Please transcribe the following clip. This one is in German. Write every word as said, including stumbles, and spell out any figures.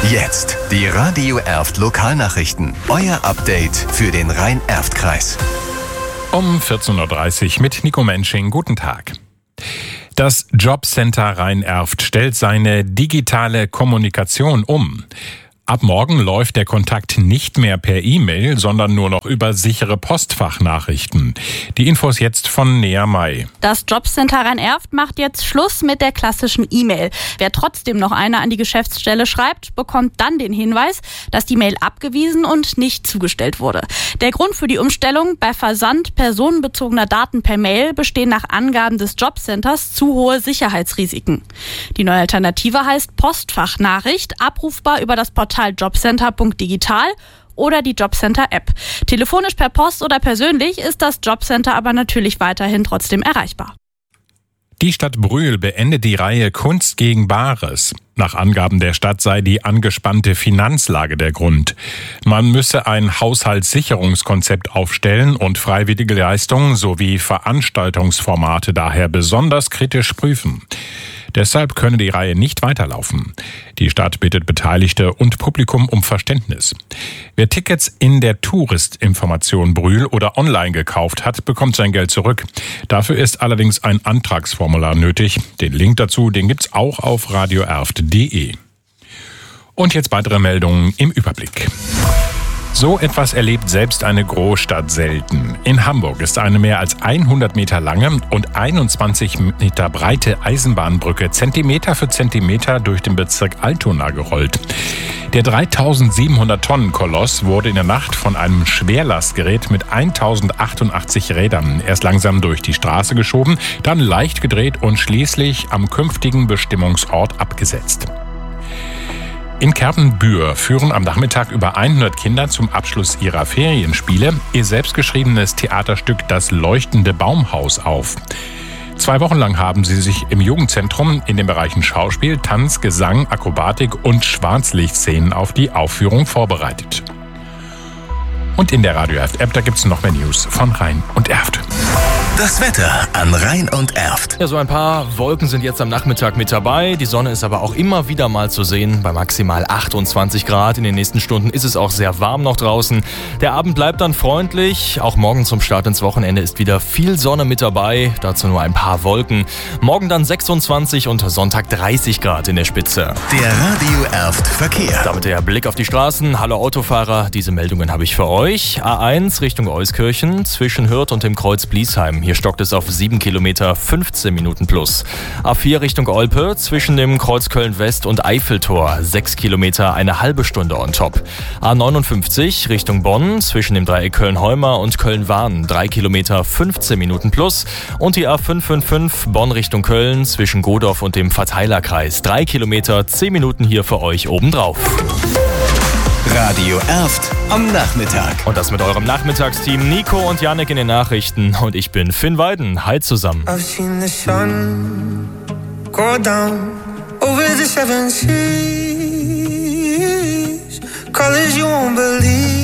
Jetzt die Radio Erft Lokalnachrichten. Euer Update für den Rhein-Erft-Kreis. Um vierzehn Uhr dreißig mit Nico Mensching. Guten Tag. Das Jobcenter Rhein-Erft stellt seine digitale Kommunikation um. Ab morgen läuft der Kontakt nicht mehr per E-Mail, sondern nur noch über sichere Postfachnachrichten. Die Infos jetzt von Nea May. Das Jobcenter Rhein-Erft macht jetzt Schluss mit der klassischen E-Mail. Wer trotzdem noch eine an die Geschäftsstelle schreibt, bekommt dann den Hinweis, dass die Mail abgewiesen und nicht zugestellt wurde. Der Grund für die Umstellung: bei Versand personenbezogener Daten per Mail bestehen nach Angaben des Jobcenters zu hohe Sicherheitsrisiken. Die neue Alternative heißt Postfachnachricht, abrufbar über das Portal jobcenter punkt digital oder die Jobcenter-App. Telefonisch, per Post oder persönlich ist das Jobcenter aber natürlich weiterhin trotzdem erreichbar. Die Stadt Brühl beendet die Reihe Kunst gegen Bares. Nach Angaben der Stadt sei die angespannte Finanzlage der Grund. Man müsse ein Haushaltssicherungskonzept aufstellen und freiwillige Leistungen sowie Veranstaltungsformate daher besonders kritisch prüfen. Deshalb könne die Reihe nicht weiterlaufen. Die Stadt bittet Beteiligte und Publikum um Verständnis. Wer Tickets in der Touristinformation Brühl oder online gekauft hat, bekommt sein Geld zurück. Dafür ist allerdings ein Antragsformular nötig. Den Link dazu, den gibt's auch auf radioerft punkt de. Und jetzt weitere Meldungen im Überblick. So etwas erlebt selbst eine Großstadt selten. In Hamburg ist eine mehr als hundert Meter lange und einundzwanzig Meter breite Eisenbahnbrücke Zentimeter für Zentimeter durch den Bezirk Altona gerollt. Der dreitausendsiebenhundert Tonnen Koloss wurde in der Nacht von einem Schwerlastgerät mit tausendachthundertachtzig Rädern erst langsam durch die Straße geschoben, dann leicht gedreht und schließlich am künftigen Bestimmungsort abgesetzt. In Kerpenbühr führen am Nachmittag über hundert Kinder zum Abschluss ihrer Ferienspiele ihr selbstgeschriebenes Theaterstück Das leuchtende Baumhaus auf. Zwei Wochen lang haben sie sich im Jugendzentrum in den Bereichen Schauspiel, Tanz, Gesang, Akrobatik und Schwarzlichtszenen auf die Aufführung vorbereitet. Und in der Radio Erft App, da gibt's noch mehr News von Rhein und Erft. Das Wetter an Rhein und Erft. Ja, so ein paar Wolken sind jetzt am Nachmittag mit dabei. Die Sonne ist aber auch immer wieder mal zu sehen bei maximal achtundzwanzig Grad. In den nächsten Stunden ist es auch sehr warm noch draußen. Der Abend bleibt dann freundlich. Auch morgen zum Start ins Wochenende ist wieder viel Sonne mit dabei. Dazu nur ein paar Wolken. Morgen dann sechsundzwanzig und Sonntag dreißig Grad in der Spitze. Der Radio Erft Verkehr. Damit der Blick auf die Straßen. Hallo Autofahrer, diese Meldungen habe ich für euch. A eins Richtung Euskirchen zwischen Hürth und dem Kreuz Bliesheim. Hier stockt es auf sieben Kilometer, fünfzehn Minuten plus. A vier Richtung Olpe zwischen dem Kreuz Köln-West und Eiffeltor. sechs Kilometer, eine halbe Stunde on top. A neunundfünfzig Richtung Bonn zwischen dem Dreieck Köln-Heuma und Köln-Wahn. drei Kilometer, fünfzehn Minuten plus. Und die A fünf fünf fünf Bonn Richtung Köln zwischen Godorf und dem Verteilerkreis. drei Kilometer, zehn Minuten hier für euch obendrauf. Radio Erft am Nachmittag. Und das mit eurem Nachmittagsteam Nico und Janik in den Nachrichten. Und ich bin Finn Weiden. Hi zusammen. I've seen the sun go down over the seven seas. Colors you won't believe.